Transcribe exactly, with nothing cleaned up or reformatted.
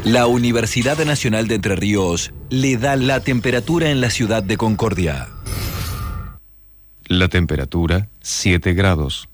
La Universidad Nacional de Entre Ríos le da la temperatura en la ciudad de Concordia. La temperatura, siete grados.